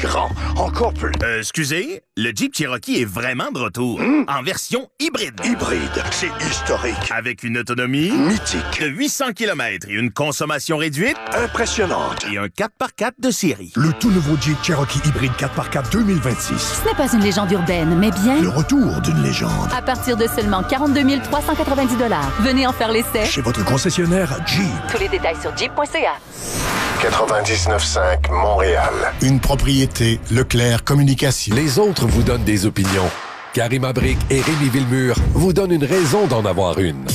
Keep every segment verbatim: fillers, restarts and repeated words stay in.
grand, encore plus. Euh, excusez, le Jeep Cherokee est vraiment de retour. Mmh. En version hybride. Hybride, c'est historique. Avec une autonomie... mythique. De huit cents kilomètres et une consommation réduite... impressionnante. Et un quatre par quatre de série. Le tout nouveau Jeep Cherokee hybride quatre par quatre deux mille vingt-six. Ce n'est pas une légende urbaine, mais bien... le retour d'une légende. À partir de seulement quarante-deux mille trois cent quatre-vingt-dix dollars. Venez en faire l'essai. Chez votre concessionnaire Jeep. Tous les détails sur jeep point c a. quatre-vingt-dix-neuf cinq Montréal. Une propriété Leclerc Communication. Les autres vous donnent des opinions. Karima Brick et Rémi Villemur vous donnent une raison d'en avoir une.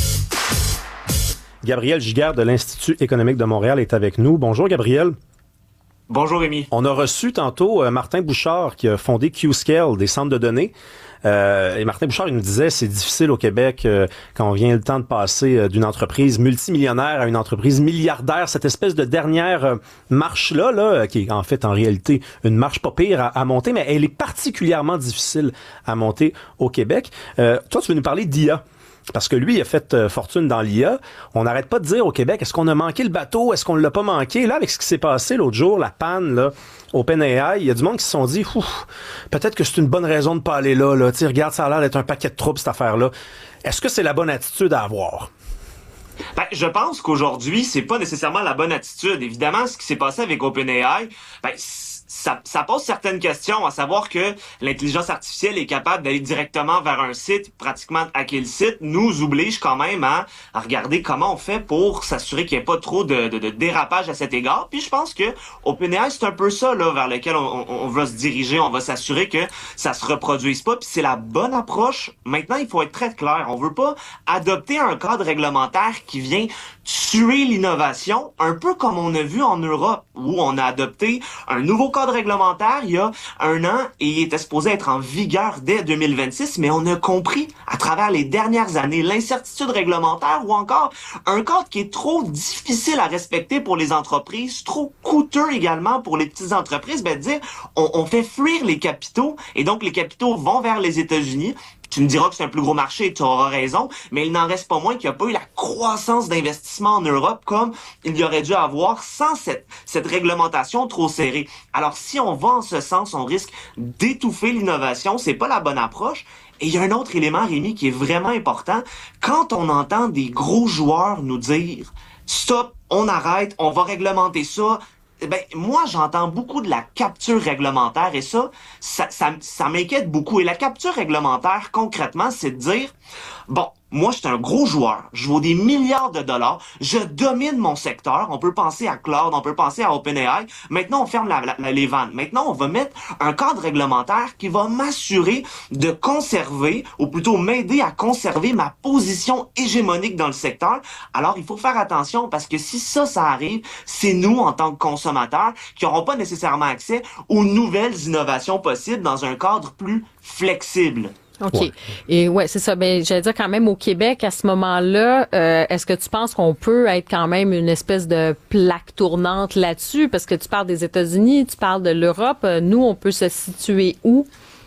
Gabriel Giguère de l'Institut économique de Montréal est avec nous. Bonjour Gabriel. Bonjour Rémi. On a reçu tantôt euh, Martin Bouchard qui a fondé Qscale, des centres de données. Euh, et Martin Bouchard, il nous disait, c'est difficile au Québec euh, quand on vient le temps de passer euh, d'une entreprise multimillionnaire à une entreprise milliardaire. Cette espèce de dernière euh, marche-là, là, qui est en fait en réalité une marche pas pire à, à monter, mais elle est particulièrement difficile à monter au Québec. Euh, toi, tu veux nous parler d'I A. Parce que lui, il a fait euh, fortune dans l'I A. On n'arrête pas de dire au Québec, est-ce qu'on a manqué le bateau? Est-ce qu'on l'a pas manqué? Là, avec ce qui s'est passé l'autre jour, la panne, là, OpenAI, il y a du monde qui se sont dit, ouf, peut-être que c'est une bonne raison de pas aller là, là. Tu sais, regarde, ça a l'air d'être un paquet de troubles, cette affaire-là. Est-ce que c'est la bonne attitude à avoir? Ben, je pense qu'aujourd'hui, c'est pas nécessairement la bonne attitude. Évidemment, ce qui s'est passé avec OpenAI, ben, Ça, ça pose certaines questions, à savoir que l'intelligence artificielle est capable d'aller directement vers un site, pratiquement hacker le site, nous oblige quand même à, à regarder comment on fait pour s'assurer qu'il n'y ait pas trop de, de, de dérapage à cet égard. Puis je pense que OpenAI, c'est un peu ça là vers lequel on, on, on va se diriger, on va s'assurer que ça se reproduise pas. Puis c'est la bonne approche. Maintenant, il faut être très clair. On veut pas adopter un cadre réglementaire qui vient tuer l'innovation, un peu comme on a vu en Europe, où on a adopté un nouveau cadre réglementaire il y a un an et il était supposé être en vigueur dès deux mille vingt-six, mais on a compris à travers les dernières années l'incertitude réglementaire ou encore un cadre qui est trop difficile à respecter pour les entreprises, trop coûteux également pour les petites entreprises, ben dire on, on fait fuir les capitaux et donc les capitaux vont vers les États-Unis. Tu me diras que c'est un plus gros marché et tu auras raison, mais il n'en reste pas moins qu'il n'y a pas eu la croissance d'investissement en Europe comme il y aurait dû avoir sans cette, cette réglementation trop serrée. Alors, si on va en ce sens, on risque d'étouffer l'innovation. C'est pas la bonne approche. Et il y a un autre élément, Rémi, qui est vraiment important. Quand on entend des gros joueurs nous dire « Stop, on arrête, on va réglementer ça », ben, moi, j'entends beaucoup de la capture réglementaire et ça, ça, ça, ça m'inquiète beaucoup. Et la capture réglementaire, concrètement, c'est de dire, bon, moi, je suis un gros joueur. Je vaux des milliards de dollars. Je domine mon secteur. On peut penser à Cloud, on peut penser à OpenAI. Maintenant, on ferme la, la, les vannes. Maintenant, on va mettre un cadre réglementaire qui va m'assurer de conserver, ou plutôt m'aider à conserver ma position hégémonique dans le secteur. Alors, il faut faire attention parce que si ça, ça arrive, c'est nous, en tant que consommateurs, qui n'auront pas nécessairement accès aux nouvelles innovations possibles dans un cadre plus flexible. OK. Ouais. Et ouais, c'est ça. Ben, j'allais dire quand même au Québec, à ce moment-là, euh, est-ce que tu penses qu'on peut être quand même une espèce de plaque tournante là-dessus? Parce que tu parles des États-Unis, tu parles de l'Europe. Nous, on peut se situer où?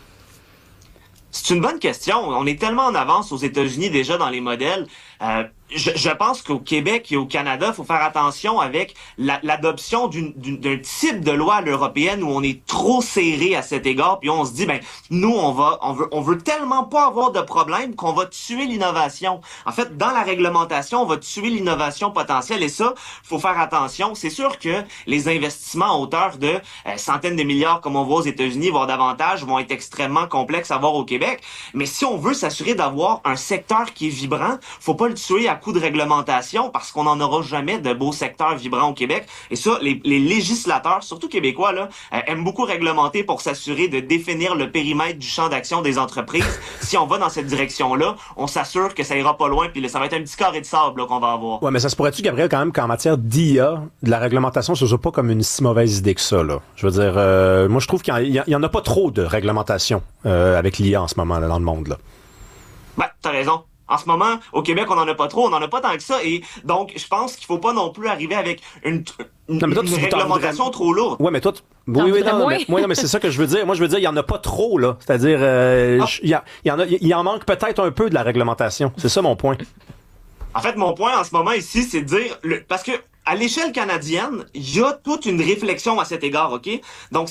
C'est une bonne question. On est tellement en avance aux États-Unis déjà dans les modèles. Euh, je, je pense qu'au Québec et au Canada, il faut faire attention avec la, l'adoption d'une, d'une, d'un type de loi à l'européenne où on est trop serré à cet égard, puis on se dit, ben nous, on va, on veut, on veut tellement pas avoir de problème qu'on va tuer l'innovation. En fait, dans la réglementation, on va tuer l'innovation potentielle, et ça, faut faire attention. C'est sûr que les investissements à hauteur de euh, centaines de milliards, comme on voit aux États-Unis, voire davantage, vont être extrêmement complexes à voir au Québec. Mais si on veut s'assurer d'avoir un secteur qui est vibrant, faut pas le tuer à coup de réglementation parce qu'on n'en aura jamais de beaux secteurs vibrants au Québec. Et ça, les, les législateurs, surtout québécois, là, euh, aiment beaucoup réglementer pour s'assurer de définir le périmètre du champ d'action des entreprises. Si on va dans cette direction-là, on s'assure que ça ira pas loin, puis là, ça va être un petit carré de sable là, qu'on va avoir. Ouais, mais ça se pourrait-tu, Gabriel, quand même, qu'en matière d'I A, de la réglementation, ce soit pas comme une si mauvaise idée que ça, là. Je veux dire, euh, moi, je trouve qu'il y, y en a pas trop de réglementation euh, avec l'I A en ce moment, là, dans le monde, là. Ben, t'as raison. En ce moment, au Québec, on n'en a pas trop, on n'en a pas tant que ça, et donc, je pense qu'il faut pas non plus arriver avec une, une, non, mais toi, une tu, réglementation voudrais... trop lourde. Ouais, mais toi, tu... oui, oui, non, mais, ouais, non, mais c'est ça que je veux dire. Moi, je veux dire, il y en a pas trop, là. C'est-à-dire, euh, ah. il y, a, il y en a, il en manque peut-être un peu de la réglementation. C'est ça mon point. En fait, mon point en ce moment ici, c'est de dire, le, parce que à l'échelle canadienne, il y a toute une réflexion à cet égard, OK? Donc,